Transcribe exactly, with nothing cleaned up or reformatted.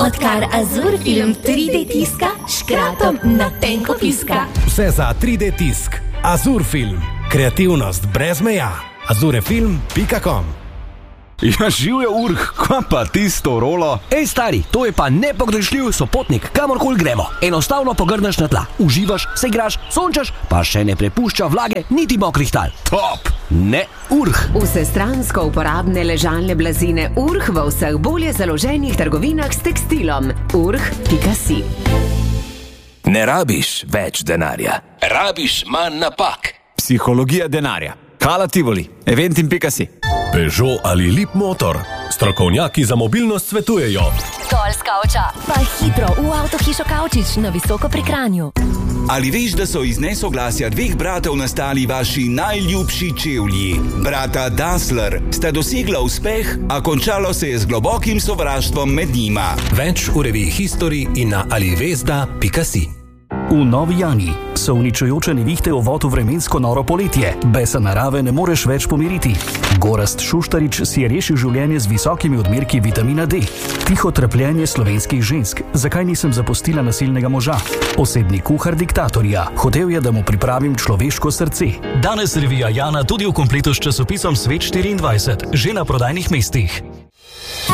Odkar Azurfilm tri D tiska, škratom na tenko piska. Vse za tri D tisk. Azurfilm. Kreativnost brez meja. azurefilm pika com. Ja, živjo Urh, kva pa tisto rolo? Ej, stari, to je pa nepogrešljiv sopotnik, kamorkoli gremo. Enostavno pogrneš na tla, uživaš, se igraš, sončaš, pa še ne prepušča vlage niti mokrih tal. Top! Ne Urh. Vsestransko uporabne ležalne blazine Urh v vseh bolje založenih trgovinah s tekstilom. urh pika si. Ne rabiš več denarja, rabiš manj napak. Psihologija denarja. Kala Tivoli, eventim pika si. Peugeot ali Lip Motor. Strokovnjaki za mobilnost svetujejo. Dol s kavča, pa hitro v avtohišo Kavčič na Visoko pri Kranju. Ali veš, da so iz nesoglasja dveh bratov nastali vaši najljubši čevlji? Brata Dassler sta dosegla uspeh, a končalo se je z globokim sovraštvom med njima. Več v reviji History in na alivezda pika si. V Novi Jani so uničujoče nevihte uvod v vremensko noro poletje. Besa narave ne moreš več pomiriti. Gorazd Šuštarič si je rešil življenje z visokimi odmerki vitamina D. Tiho trpljenje slovenskih žensk. Zakaj nisem zapustila nasilnega moža? Osebni kuhar diktatorja. Hotel je, da mu pripravim človeško srce. Danes revija Jana tudi v kompletu s časopisom Svet štiriindvajset. Že na prodajnih mestih.